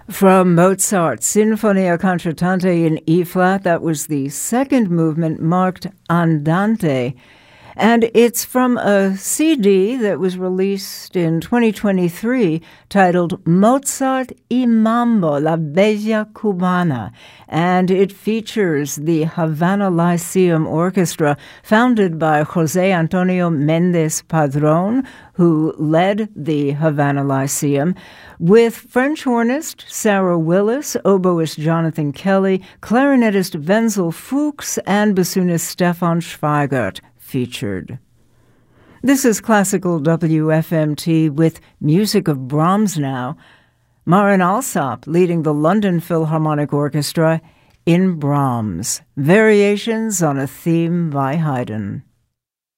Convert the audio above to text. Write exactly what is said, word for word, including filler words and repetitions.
From Mozart's Sinfonia Concertante in E-flat, that was the second movement marked Andante. And it's from a C D that was released in twenty twenty-three titled Mozart y Mambo, La Bella Cubana. And it features the Havana Lyceum Orchestra, founded by Jose Antonio Mendez Padron, who led the Havana Lyceum, with French hornist Sarah Willis, oboist Jonathan Kelly, clarinetist Wenzel Fuchs, and bassoonist Stefan Schweigert featured. This is Classical W F M T with music of Brahms now. Maren Alsop leading the London Philharmonic Orchestra in Brahms, Variations on a Theme by Haydn.